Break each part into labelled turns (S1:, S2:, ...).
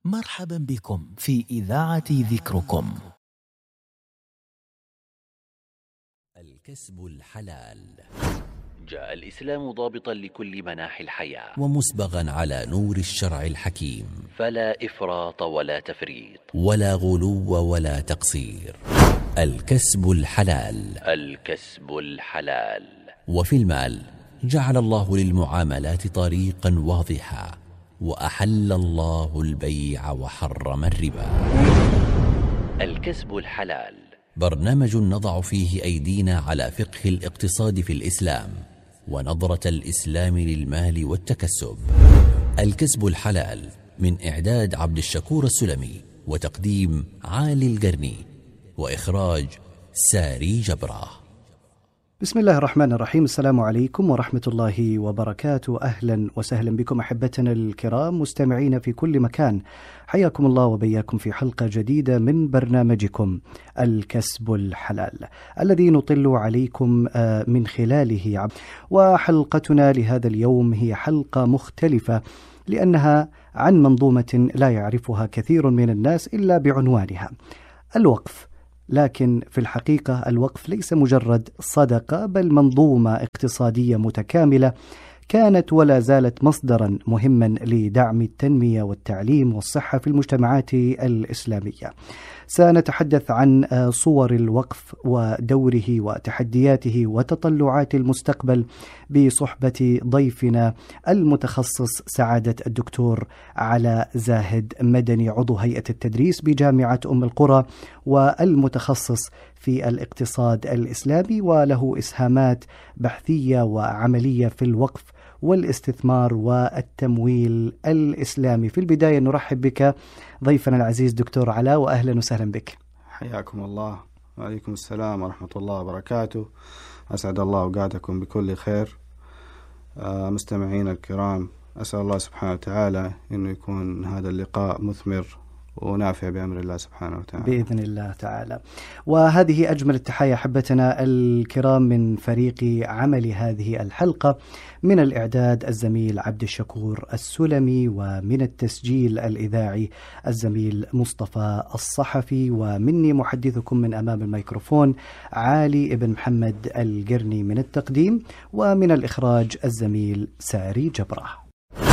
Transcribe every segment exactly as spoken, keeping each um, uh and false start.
S1: مرحبا بكم في إذاعة ذكركم.
S2: الكسب الحلال.
S3: جاء الإسلام ضابطا لكل مناحي الحياة
S2: ومسبغا على نور الشرع الحكيم،
S3: فلا إفراط ولا تفريط
S2: ولا غلو ولا تقصير. الكسب الحلال.
S3: الكسب الحلال.
S2: وفي المال جعل الله للمعاملات طريقا واضحا، وأحل الله البيع وحرم الربا.
S3: الكسب الحلال
S2: برنامج نضع فيه أيدينا على فقه الاقتصاد في الإسلام ونظرة الإسلام للمال والتكسب. الكسب الحلال من إعداد عبد الشكور السلمي، وتقديم عالي القرني، وإخراج ساري جبرة.
S4: بسم الله الرحمن الرحيم. السلام عليكم ورحمة الله وبركاته. أهلا وسهلا بكم أحبتنا الكرام مستمعين في كل مكان، حياكم الله وبياكم في حلقة جديدة من برنامجكم الكسب الحلال الذي نطل عليكم من خلاله. وحلقتنا لهذا اليوم هي حلقة مختلفة لأنها عن منظومة لا يعرفها كثير من الناس إلا بعنوانها الوقف. لكن في الحقيقة الوقف ليس مجرد صدقة، بل منظومة اقتصادية متكاملة كانت ولا زالت مصدرا مهما لدعم التنمية والتعليم والصحة في المجتمعات الإسلامية. سنتحدث عن صور الوقف ودوره وتحدياته وتطلعات المستقبل بصحبة ضيفنا المتخصص سعادة الدكتور علاء زاهد مدني، عضو هيئة التدريس بجامعة أم القرى والمتخصص في الاقتصاد الإسلامي، وله إسهامات بحثية وعملية في الوقف والاستثمار والتمويل الإسلامي. في البداية نرحب بك ضيفنا العزيز دكتور علاء، وأهلا وسهلا بك.
S5: حياكم الله. وعليكم السلام ورحمة الله وبركاته. أسعد الله أوقاتكم بكل خير. آه مستمعين الكرام، أسأل الله سبحانه وتعالى أنه يكون هذا اللقاء مثمر ونافع بأمر الله سبحانه وتعالى
S4: بإذن الله تعالى. وهذه أجمل التحايا أحبتنا الكرام من فريق عمل هذه الحلقة، من الإعداد الزميل عبد الشكور السلمي، ومن التسجيل الإذاعي الزميل مصطفى الصحفي، ومني محدثكم من أمام الميكروفون عالي ابن محمد القرني من التقديم، ومن الإخراج الزميل ساري جبرة.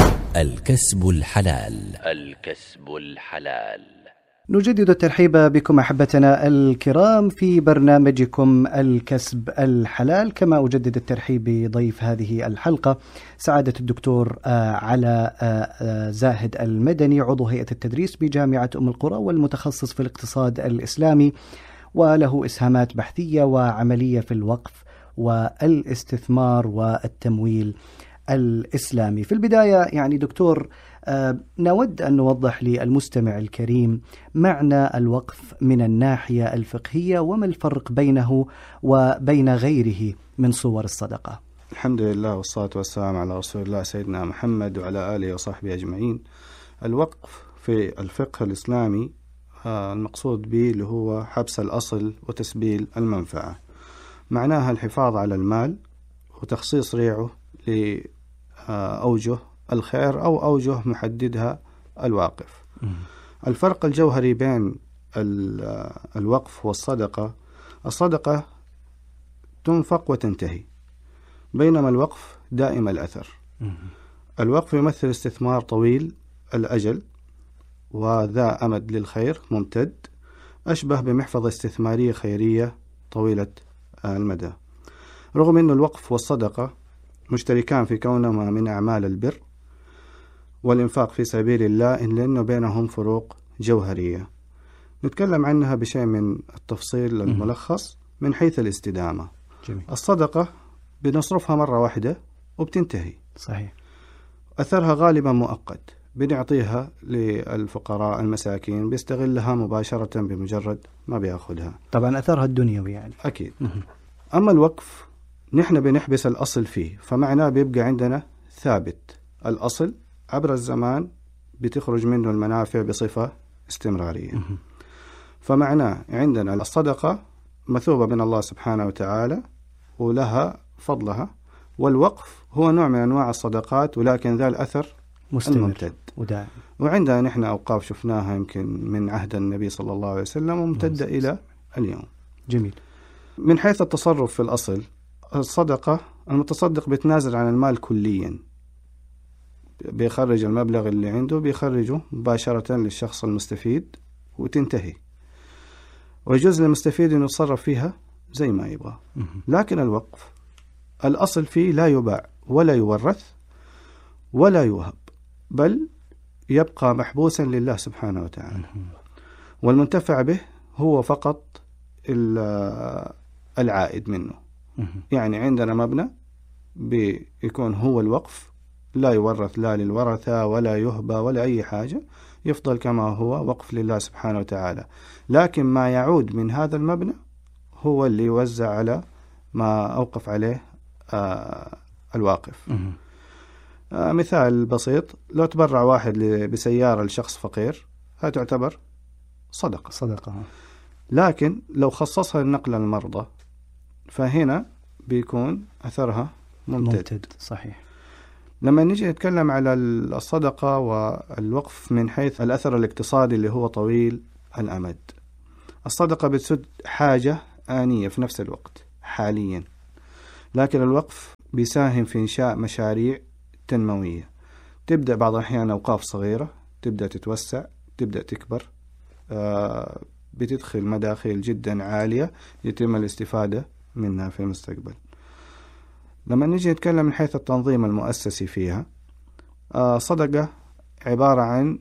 S2: الكسب الحلال.
S3: الكسب الحلال.
S4: نجدد الترحيب بكم أحبتنا الكرام في برنامجكم الكسب الحلال، كما أجدد الترحيب بضيف هذه الحلقة سعادة الدكتور علاء زاهد المدني، عضو هيئة التدريس بجامعة أم القرى والمتخصص في الاقتصاد الإسلامي، وله إسهامات بحثية وعملية في الوقف والاستثمار والتمويل الإسلامي. في البداية يعني دكتور، آه نود أن نوضح للمستمع الكريم معنى الوقف من الناحية الفقهية، وما الفرق بينه وبين غيره من صور الصدقة.
S5: الحمد لله والصلاة والسلام على رسول الله سيدنا محمد وعلى آله وصحبه أجمعين. الوقف في الفقه الإسلامي آه المقصود به اللي هو حبس الأصل وتسبيل المنفعة، معناها الحفاظ على المال وتخصيص ريعه لأوجه الخير أو أوجه محددها الواقف. الفرق الجوهري بين الوقف والصدقة: الصدقة تنفق وتنتهي، بينما الوقف دائم الأثر. الوقف يمثل استثمار طويل الأجل وذا أمد للخير ممتد، أشبه بمحفظة استثمارية خيرية طويلة المدى. رغم أن الوقف والصدقة مشتركان في كونهما من أعمال البر والإنفاق في سبيل الله، إلا أنه بينهم فروق جوهرية نتكلم عنها بشيء من التفصيل الملخص من حيث الاستدامة.
S4: جميل.
S5: الصدقة بنصرفها مرة واحدة وبتنتهي،
S4: صحيح.
S5: أثرها غالبا مؤقت، بنعطيها للفقراء المساكين بيستغلها مباشرة بمجرد ما بياخدها،
S4: طبعا أثرها الدنيوي يعني.
S5: أكيد. أما الوقف نحن بنحبس الأصل فيه، فمعناه بيبقى عندنا ثابت الأصل عبر الزمان، بتخرج منه المنافع بصفة استمرارية. فمعناه عندنا الصدقة مثوبة من الله سبحانه وتعالى ولها فضلها، والوقف هو نوع من أنواع الصدقات ولكن ذا الأثر
S4: مستمر
S5: الممتد
S4: ودائم.
S5: وعندنا نحن أوقاف شفناها يمكن من عهد النبي صلى الله عليه وسلم وممتدة إلى اليوم.
S4: جميل.
S5: من حيث التصرف في الأصل، الصدقة المتصدق بيتنازل عن المال كليا، بيخرج المبلغ اللي عنده بيخرجه مباشرة للشخص المستفيد وتنتهي، ويجوز للمستفيد أن يتصرف فيها زي ما يبغى. لكن الوقف الأصل فيه لا يباع ولا يورث ولا يوهب، بل يبقى محبوسا لله سبحانه وتعالى، والمنتفع به هو فقط العائد منه. يعني عندنا مبنى بيكون هو الوقف، لا يورث لا للورثة ولا يهبى ولا أي حاجة، يفضل كما هو وقف لله سبحانه وتعالى. لكن ما يعود من هذا المبنى هو اللي يوزع على ما أوقف عليه آه الواقف. آه مثال بسيط، لو تبرع واحد بسيارة لشخص فقير هذا تعتبر صدقة
S4: صدقة
S5: لكن لو خصصها لنقل المرضى فهنا بيكون أثرها ممتد.
S4: ممتد صحيح.
S5: لما نيجي نتكلم على الصدقة والوقف من حيث الأثر الاقتصادي اللي هو طويل الأمد، الصدقة بتسد حاجة آنية في نفس الوقت حاليا، لكن الوقف بيساهم في إنشاء مشاريع تنموية، تبدأ بعض الأحيان أوقاف صغيرة، تبدأ تتوسع، تبدأ تكبر، آه بتدخل مداخيل جدا عالية يتم الاستفادة منها في المستقبل. لما نيجي نتكلم من حيث التنظيم المؤسسي فيها، آه صدقة عبارة عن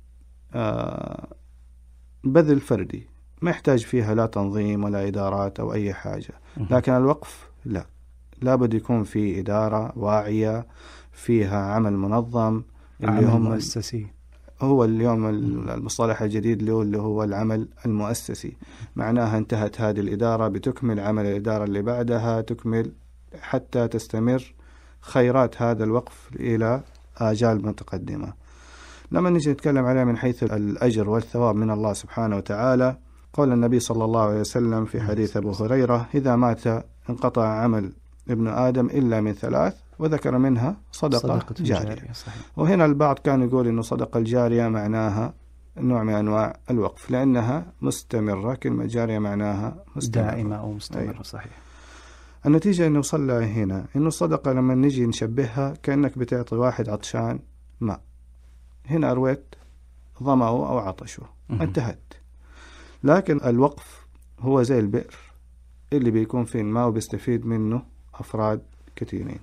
S5: آه بذل فردي ما يحتاج فيها لا تنظيم ولا إدارات أو أي حاجة، لكن الوقف لا، لابد يكون في إدارة واعية فيها عمل منظم
S4: اللي هم مؤسسي.
S5: هو اليوم المصطلح الجديد له اللي هو العمل المؤسسي، معناها انتهت هذه الإدارة بتكمل عمل الإدارة اللي بعدها، تكمل حتى تستمر خيرات هذا الوقف إلى آجال متقدمة. لما نجي نتكلم عليه من حيث الأجر والثواب من الله سبحانه وتعالى، قال النبي صلى الله عليه وسلم في حديث أبو هريرة: إذا مات انقطع عمل ابن آدم إلا من ثلاث، وذكر منها صدقة, صدقة جارية. جارية وهنا البعض كان يقول إنه صدقة الجارية معناها نوع من أنواع الوقف لأنها مستمرة، كلمة جارية معناها مستمرة
S4: دائمة أو مستمرة. أيوة. صحيح.
S5: النتيجة إنه وصل لها هنا إنه الصدقة لما نجي نشبهها كأنك بتعطي واحد عطشان ماء، هنا أرويت ظمأه أو عطشه انتهت. لكن الوقف هو زي البئر اللي بيكون فيه الماء وبيستفيد منه أفراد كثيرين.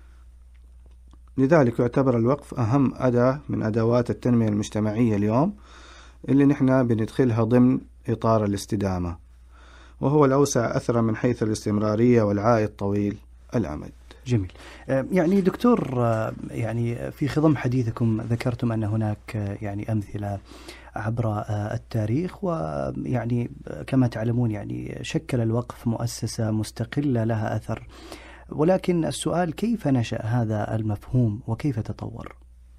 S5: لذلك يعتبر الوقف أهم أداة من أدوات التنمية المجتمعية اليوم اللي نحن بندخلها ضمن إطار الاستدامة، وهو الأوسع أثرا من حيث الاستمرارية والعائد طويل الأمد.
S4: جميل. يعني دكتور، يعني في خضم حديثكم ذكرتم أن هناك يعني أمثلة عبر التاريخ، ويعني كما تعلمون يعني شكل الوقف مؤسسة مستقلة لها أثر، ولكن السؤال كيف نشأ هذا المفهوم وكيف تطور؟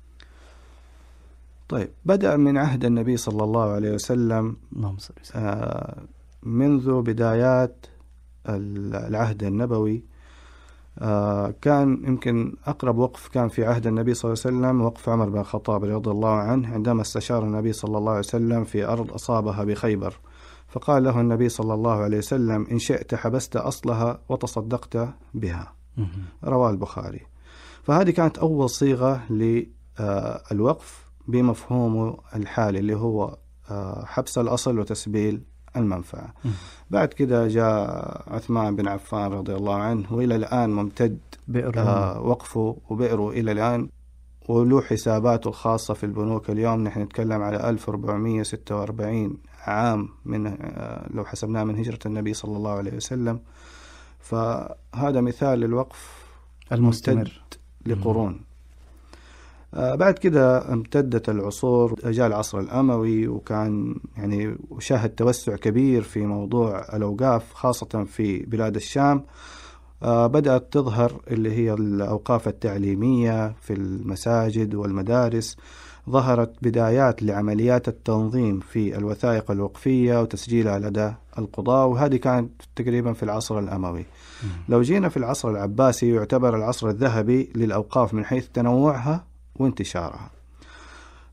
S5: طيب، بدأ من عهد النبي صلى الله عليه وسلم آه منذ بدايات العهد النبوي. آه كان يمكن أقرب وقف كان في عهد النبي صلى الله عليه وسلم وقف عمر بن الخطاب رضي الله عنه عندما استشار النبي صلى الله عليه وسلم في أرض أصابها بخيبر، فقال له النبي صلى الله عليه وسلم: إن شئت حبست أصلها وتصدقت بها. رواه البخاري. فهذه كانت أول صيغة للوقف بمفهومه الحالي اللي هو حبس الأصل وتسبيل المنفعة. بعد كده جاء عثمان بن عفان رضي الله عنه، وإلى الآن ممتد آه وقفه وبئره إلى الآن، وله حساباته الخاصة في البنوك. اليوم نحن نتكلم على ألف وأربعمائة وستة وأربعين عام من آه لو حسبناه من هجرة النبي صلى الله عليه وسلم. فهذا مثال للوقف المستمر لقرون. آه بعد كده امتدت العصور، جاء العصر الأموي وكان يعني وشاهد توسع كبير في موضوع الأوقاف خاصة في بلاد الشام. آه بدأت تظهر اللي هي الأوقاف التعليمية في المساجد والمدارس، ظهرت بدايات لعمليات التنظيم في الوثائق الوقفية وتسجيلها لدى القضاء، وهذه كانت تقريبا في العصر الأموي. م. لو جينا في العصر العباسي يعتبر العصر الذهبي للأوقاف من حيث تنوعها وانتشارها.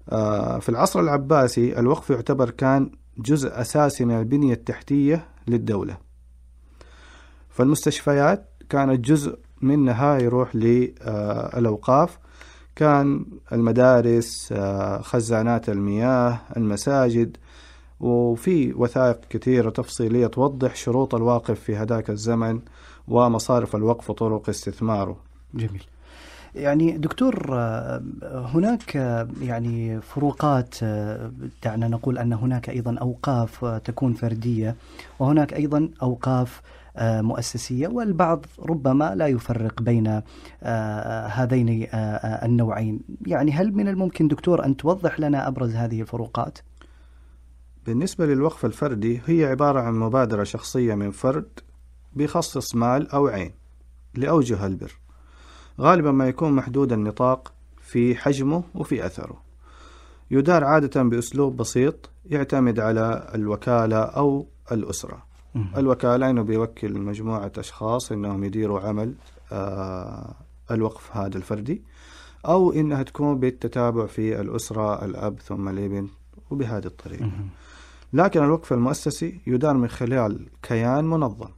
S5: في العصر العباسي الوقف يعتبر كان جزء أساسي من البنية التحتية للدولة، فالمستشفيات كانت جزء منها يروح للأوقاف، كان المدارس، خزانات المياه، المساجد، وفي وثائق كثيرة تفصيلية توضح شروط الواقف في هذاك الزمن ومصارف الوقف وطرق استثماره.
S4: جميل. يعني دكتور، هناك يعني فروقات، دعنا نقول أن هناك أيضا أوقاف تكون فردية وهناك أيضا أوقاف مؤسسية، والبعض ربما لا يفرق بين هذين النوعين. يعني هل من الممكن دكتور أن توضح لنا أبرز هذه الفروقات؟
S5: بالنسبة للوقف الفردي هي عبارة عن مبادرة شخصية من فرد بيخصص مال أو عين لأوجه البر، غالبا ما يكون محدود النطاق في حجمه وفي أثره، يدار عادة بأسلوب بسيط يعتمد على الوكالة أو الأسرة. الوكالة إنه بيوكل مجموعة أشخاص إنهم يديروا عمل آه الوقف هذا الفردي، أو إنها تكون بالتتابع في الأسرة، الأب ثم الابن، وبهذه الطريقة. لكن الوقف المؤسسي يدار من خلال كيان منظم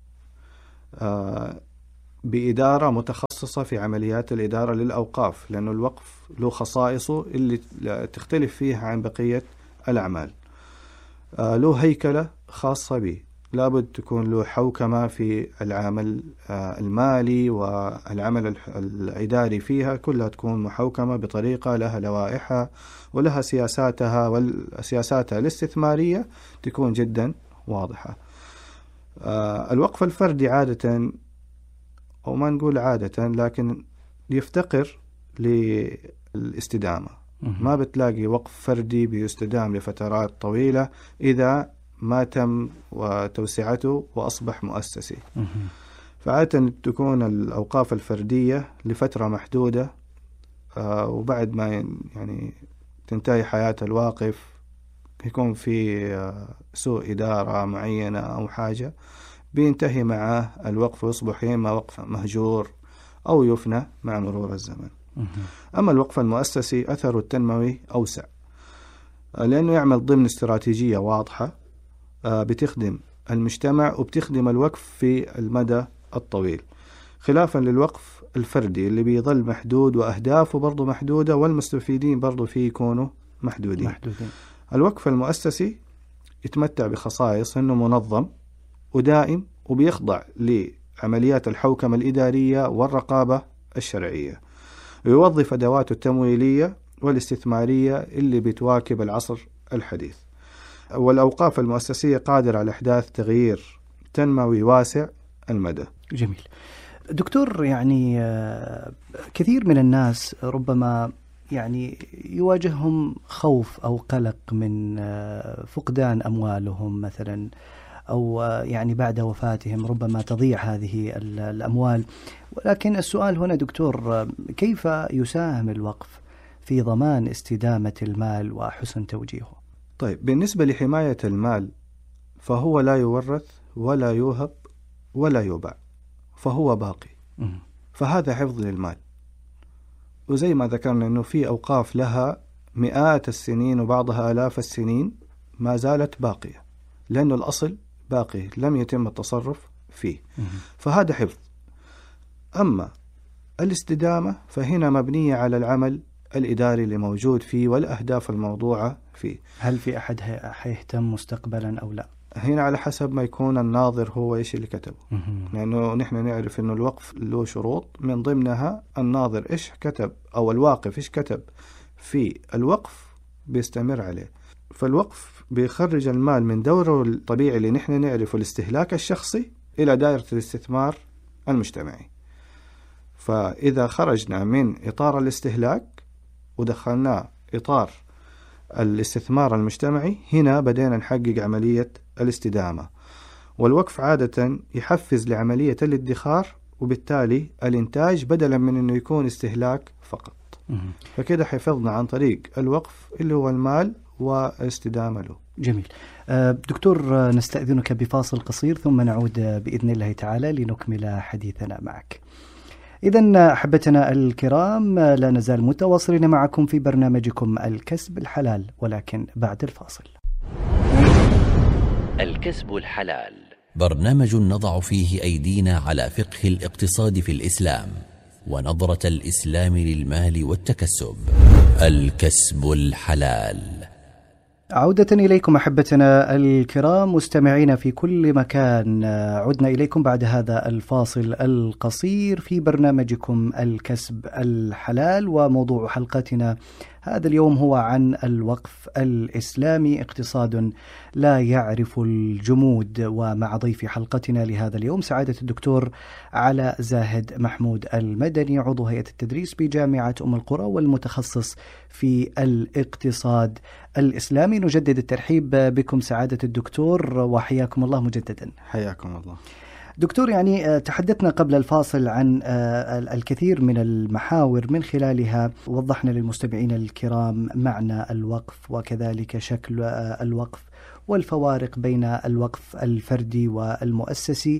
S5: آه بإدارة متخصصة في عمليات الإدارة للأوقاف، لأنه الوقف له خصائصه اللي تختلف فيها عن بقية الأعمال. آه له هيكلة خاصة به، لابد تكون له حوكمة في العمل آه المالي والعمل الإداري فيها، كلها تكون محوكمة بطريقة لها لوائحها ولها سياساتها، والسياساتها الاستثمارية تكون جدا واضحة. آه الوقف الفردي عادة، أو ما نقول عادة، لكن يفتقر للاستدامة. ما بتلاقي وقف فردي بيستدام لفترات طويلة إذا ما تم وتوسعته وأصبح مؤسسي. فعادة تكون الأوقاف الفردية لفترة محدودة، آه وبعد ما يعني تنتهي حياة الواقف يكون في آه سوء إدارة معينة أو حاجة، بينتهي معه الوقف ويصبح إما وقف مهجور أو يفنى مع مرور الزمن. أما الوقف المؤسسي أثره التنموي أوسع، لأنه يعمل ضمن استراتيجية واضحة بتخدم المجتمع وبتخدم الوقف في المدى الطويل، خلافا للوقف الفردي اللي بيظل محدود وأهدافه برضو محدودة والمستفيدين برضو فيه يكونوا محدودين. محدودين. الوقف المؤسسي يتمتع بخصائص أنه منظم ودائم وبيخضع لعمليات الحوكمة الإدارية والرقابة الشرعية، ويوظف أدواته التمويلية والاستثمارية اللي بتواكب العصر الحديث. والأوقاف المؤسسية قادرة على إحداث تغيير تنموي واسع المدى.
S4: جميل. دكتور، يعني كثير من الناس ربما يعني يواجههم خوف أو قلق من فقدان أموالهم مثلا، أو يعني بعد وفاتهم ربما تضيع هذه الأموال. ولكن السؤال هنا دكتور، كيف يساهم الوقف في ضمان استدامة المال وحسن توجيهه؟
S5: طيب، بالنسبة لحماية المال فهو لا يورث ولا يوهب ولا يباع، فهو باقي. م- فهذا حفظ للمال. وزي ما ذكرنا أنه في أوقاف لها مئات السنين وبعضها آلاف السنين ما زالت باقية، لأنه الأصل باقي لم يتم التصرف فيه. م- فهذا حفظ. أما الاستدامة فهنا مبنية على العمل الإداري اللي موجود فيه والأهداف الموضوعة فيه.
S4: هل في أحد حيهتم مستقبلا أو لا؟
S5: هنا على حسب ما يكون الناظر هو إيش اللي كتبه. لأنه نحن نعرف أنه الوقف له شروط، من ضمنها الناظر إيش كتب أو الواقف إيش كتب في الوقف بيستمر عليه. فالوقف بيخرج المال من دوره الطبيعي اللي نحن نعرفه الاستهلاك الشخصي إلى دائرة الاستثمار المجتمعي. فإذا خرجنا من إطار الاستهلاك ودخلنا إطار الاستثمار المجتمعي، هنا بدينا نحقق عملية الاستدامة. والوقف عادة يحفز لعملية الادخار، وبالتالي الإنتاج بدلا من أنه يكون استهلاك فقط. فكده حفظنا عن طريق الوقف اللي هو المال واستدامة له.
S4: جميل. دكتور، نستأذنك بفاصل قصير ثم نعود بإذن الله تعالى لنكمل حديثنا معك. إذن أحبتنا الكرام، لا نزال متواصلين معكم في برنامجكم الكسب الحلال، ولكن بعد الفاصل.
S3: الكسب الحلال،
S2: برنامج نضع فيه أيدينا على فقه الاقتصاد في الإسلام ونظرة الإسلام للمال والتكسب. الكسب الحلال.
S4: عودة إليكم أحبتنا الكرام مستمعين في كل مكان، عدنا إليكم بعد هذا الفاصل القصير في برنامجكم الكسب الحلال، وموضوع حلقتنا هذا اليوم هو عن الوقف الإسلامي، اقتصاد لا يعرف الجمود. ومع ضيف حلقتنا لهذا اليوم سعادة الدكتور علاء زاهد محمود المدني، عضو هيئة التدريس بجامعة أم القرى والمتخصص في الاقتصاد الإسلامي. نجدد الترحيب بكم سعادة الدكتور وحياكم الله مجددا.
S5: حياكم الله
S4: دكتور. يعني تحدثنا قبل الفاصل عن الكثير من المحاور من خلالها وضحنا للمستمعين الكرام معنى الوقف وكذلك شكل الوقف والفوارق بين الوقف الفردي والمؤسسي،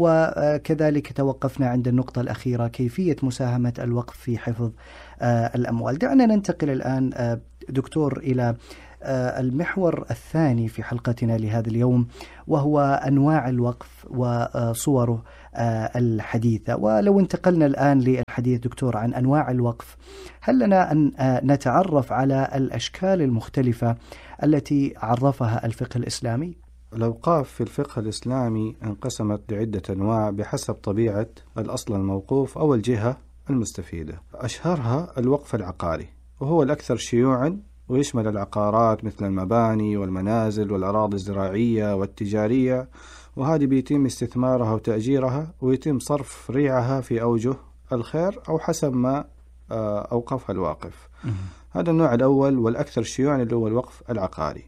S4: وكذلك توقفنا عند النقطة الأخيرة كيفية مساهمة الوقف في حفظ الأموال. دعنا ننتقل الآن دكتور إلى المحور الثاني في حلقتنا لهذا اليوم، وهو أنواع الوقف وصوره الحديثة. ولو انتقلنا الآن للحديث دكتور عن أنواع الوقف، هل لنا أن نتعرف على الأشكال المختلفة التي عرفها الفقه الإسلامي؟
S5: الأوقاف في الفقه الإسلامي انقسمت لعدة أنواع بحسب طبيعة الأصل الموقوف أو الجهة المستفيدة. أشهرها الوقف العقاري، وهو الأكثر شيوعا، ويشمل العقارات مثل المباني والمنازل والأراضي الزراعية والتجارية، وهذه بيتم استثمارها وتأجيرها ويتم صرف ريعها في أوجه الخير أو حسب ما أوقفها الواقف. هذا النوع الأول والأكثر شيوعا اللي هو الوقف العقاري.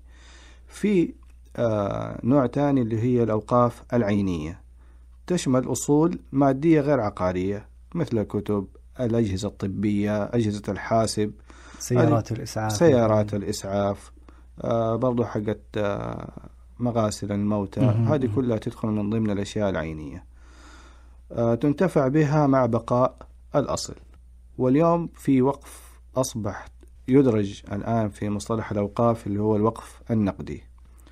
S5: في نوع ثاني اللي هي الأوقاف العينية، تشمل أصول مادية غير عقارية مثل الكتب، الأجهزة الطبية، أجهزة الحاسب،
S4: سيارات الإسعاف
S5: سيارات الإسعاف آه برضو حقت آه مغاسل الموتى. هذه كلها تدخل من ضمن الأشياء العينية، آه تنتفع بها مع بقاء الأصل. واليوم في وقف أصبح يدرج الآن في مصطلح الأوقاف اللي هو الوقف النقدي،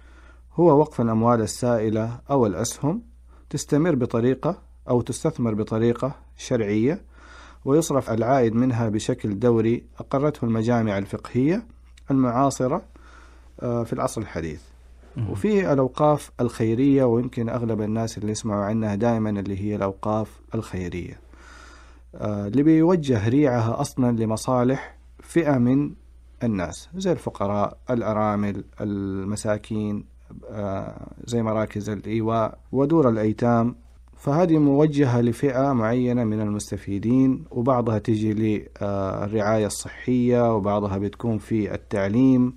S5: هو وقف الأموال السائلة أو الأسهم، تستمر بطريقة أو تستثمر بطريقة شرعية، ويصرف العائد منها بشكل دوري أقرته المجامع الفقهية المعاصرة في العصر الحديث. وفي الأوقاف الخيرية، ويمكن أغلب الناس اللي يسمعوا عنها دائما اللي هي الأوقاف الخيرية، اللي بيوجه ريعها أصلا لمصالح فئة من الناس زي الفقراء، الأرامل، المساكين، زي مراكز الإيواء ودور الأيتام. فهذه موجهة لفئة معينة من المستفيدين، وبعضها تجي للرعاية الصحية، وبعضها بتكون في التعليم،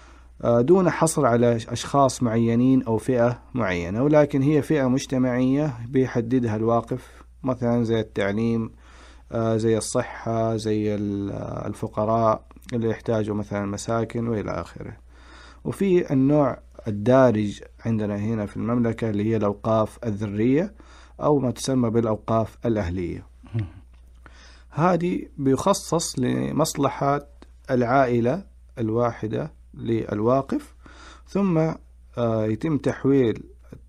S5: دون حصر على أشخاص معينين أو فئة معينة، ولكن هي فئة مجتمعية بيحددها الواقف، مثلا زي التعليم، زي الصحة، زي الفقراء اللي يحتاجوا مثلا مساكن وإلى آخره. وفي النوع الدارج عندنا هنا في المملكة اللي هي الأوقاف الذرية أو ما تسمى بالأوقاف الأهلية. هذه بيخصص لمصلحة العائلة الواحدة للواقف، ثم يتم تحويل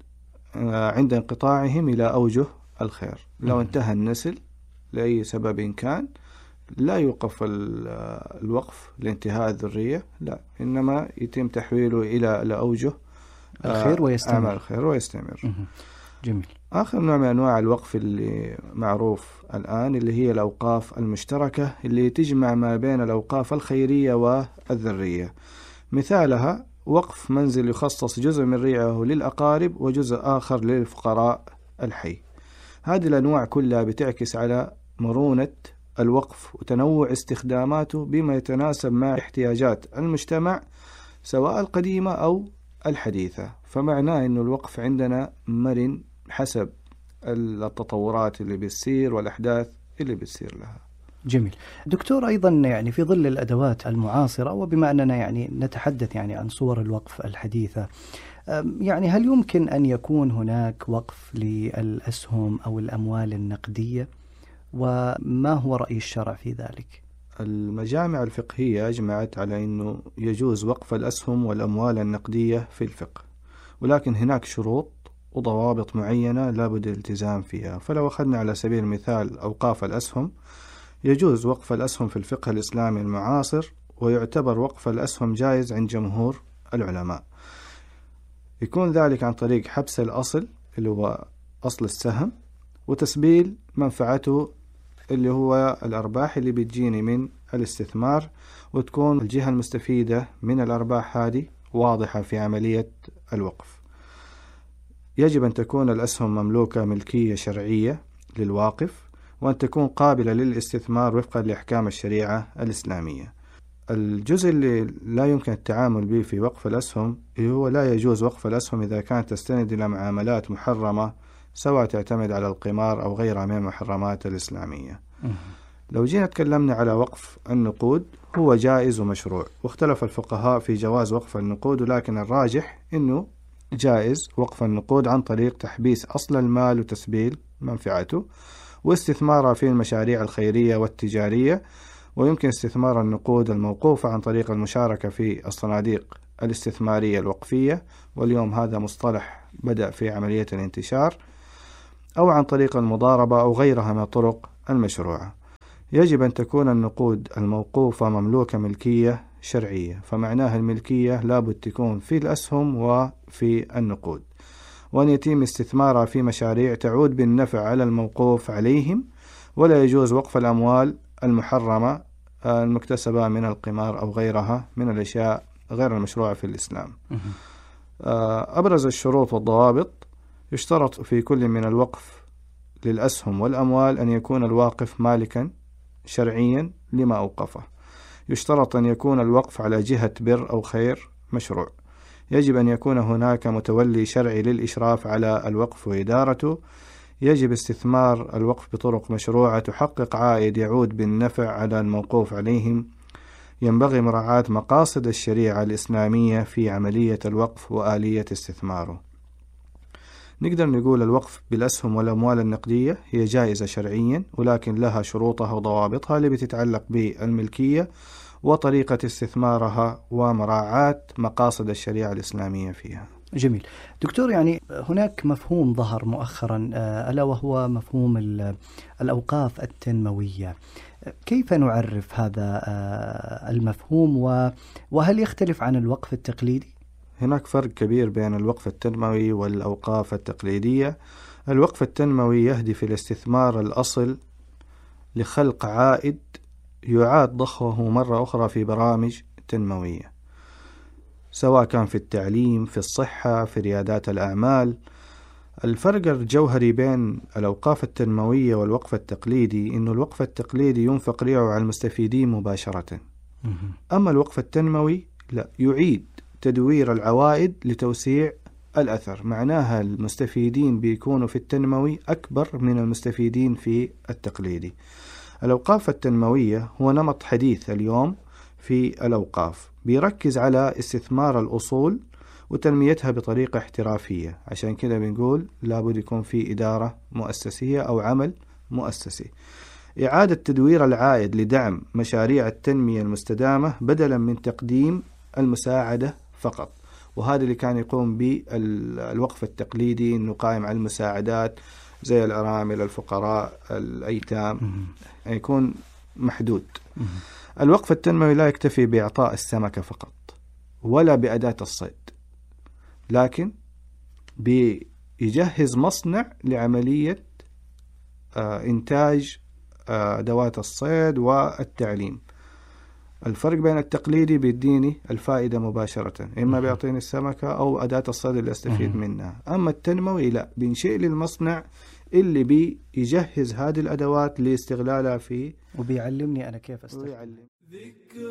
S5: عند انقطاعهم إلى أوجه الخير. لو انتهى النسل لأي سبب كان، لا يوقف الوقف لانتهاء الذرية، لا، إنما يتم تحويله إلى أوجه
S4: الخير ويستمر.
S5: الخير ويستمر.
S4: جميل.
S5: آخر نوع من أنواع الوقف اللي معروف الآن اللي هي الأوقاف المشتركة، اللي تجمع ما بين الأوقاف الخيرية والذرية. مثالها وقف منزل يخصص جزء من ريعه للأقارب وجزء آخر للفقراء الحي. هذه الأنواع كلها بتعكس على مرونة الوقف وتنوع استخداماته بما يتناسب مع احتياجات المجتمع سواء القديمة أو الحديثة. فمعناه أن الوقف عندنا مرن حسب التطورات اللي بتصير والأحداث اللي بتصير لها.
S4: جميل. دكتور، أيضا يعني في ظل الأدوات المعاصرة، وبما أننا يعني نتحدث يعني عن صور الوقف الحديثة، يعني هل يمكن أن يكون هناك وقف للأسهم أو الأموال النقدية؟ وما هو رأي الشرع في ذلك؟
S5: المجامع الفقهية أجمعت على أنه يجوز وقف الأسهم والأموال النقدية في الفقه، ولكن هناك شروط وضوابط معينة لابد الالتزام فيها. فلو أخذنا على سبيل المثال أوقاف الأسهم، يجوز وقف الأسهم في الفقه الإسلامي المعاصر، ويعتبر وقف الأسهم جائز عند جمهور العلماء. يكون ذلك عن طريق حبس الأصل اللي هو أصل السهم، وتسبيل منفعته اللي هو الأرباح اللي بتجيني من الاستثمار، وتكون الجهة المستفيدة من الأرباح هذه واضحة في عملية الوقف. يجب أن تكون الأسهم مملوكة ملكية شرعية للواقف، وأن تكون قابلة للاستثمار وفقا لأحكام الشريعة الإسلامية. الجزء اللي لا يمكن التعامل به في وقف الأسهم هو لا يجوز وقف الأسهم إذا كانت تستند إلى معاملات محرمة، سواء تعتمد على القمار أو غيرها من المحرمات الإسلامية. لو جينا تكلمنا على وقف النقود، هو جائز ومشروع، واختلف الفقهاء في جواز وقف النقود، ولكن الراجح أنه جائز وقف النقود عن طريق تحبيس أصل المال وتسبيل منفعته، واستثمارها في المشاريع الخيرية والتجارية. ويمكن استثمار النقود الموقوفة عن طريق المشاركة في الصناديق الاستثمارية الوقفية، واليوم هذا مصطلح بدأ في عملية الانتشار، أو عن طريق المضاربة أو غيرها من الطرق المشروعة. يجب أن تكون النقود الموقوفة مملوكة ملكية شرعية، فمعناها الملكية لابد تكون في الأسهم وفي النقود، وأن يتم استثمارها في مشاريع تعود بالنفع على الموقوف عليهم. ولا يجوز وقف الأموال المحرمة المكتسبة من القمار أو غيرها من الأشياء غير المشروعة في الإسلام. أبرز الشروط والضوابط: يشترط في كل من الوقف للأسهم والأموال أن يكون الواقف مالكا شرعيا لما أوقفه. يشترط أن يكون الوقف على جهة بر أو خير مشروع. يجب أن يكون هناك متولي شرعي للإشراف على الوقف وإدارته. يجب استثمار الوقف بطرق مشروعة تحقق عائد يعود بالنفع على الموقوف عليهم. ينبغي مراعاة مقاصد الشريعة الإسلامية في عملية الوقف وآلية استثماره. نقدر نقول الوقف بالأسهم والأموال النقدية هي جائزة شرعيا، ولكن لها شروطها وضوابطها اللي بتتعلق بالملكية وطريقة استثمارها ومراعاة مقاصد الشريعة الإسلامية فيها.
S4: جميل دكتور، يعني هناك مفهوم ظهر مؤخرا ألا وهو مفهوم الأوقاف التنموية. كيف نعرف هذا المفهوم، وهل يختلف عن الوقف التقليدي؟
S5: هناك فرق كبير بين الوقف التنموي والأوقاف التقليدية. الوقف التنموي يهدف إلى استثمار الأصل لخلق عائد يعاد ضخه مرة أخرى في برامج تنموية، سواء كان في التعليم، في الصحة، في ريادات الأعمال. الفرق الجوهري بين الأوقاف التنموية والوقف التقليدي إنه الوقف التقليدي ينفق ريعه على المستفيدين مباشرة، أما الوقف التنموي لا، يعيد تدوير العوائد لتوسيع الأثر. معناها المستفيدين بيكونوا في التنموي أكبر من المستفيدين في التقليدي. الأوقاف التنموية هو نمط حديث اليوم في الأوقاف، بيركز على استثمار الأصول وتنميتها بطريقة احترافية. عشان كده بنقول لابد يكون في إدارة مؤسسية أو عمل مؤسسي. إعادة تدوير العائد لدعم مشاريع التنمية المستدامة بدلا من تقديم المساعدة فقط، وهذا اللي كان يقوم به الوقف التقليدي، إنه قائم على المساعدات زي الأرامل، الفقراء، الأيتام، يكون محدود. الوقف التنموي لا يكتفي بإعطاء السمكة فقط ولا بأداة الصيد، لكن بيجهز مصنع لعملية إنتاج أدوات الصيد والتعليم. الفرق بين التقليدي بيديني الفائدة مباشرة، إما بيعطيني السمكة أو أداة الصيد اللي أستفيد منها. أما التنموي لا، بينشئ لي المصنع اللي بيجهز هذه الأدوات لاستغلالها في،
S4: وبيعلمني أنا كيف أستفيد.